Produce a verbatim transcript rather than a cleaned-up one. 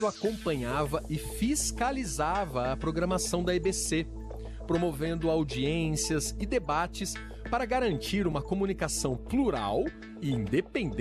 acompanhava e fiscalizava a programação da E B C, promovendo audiências e debates para garantir uma comunicação plural e independente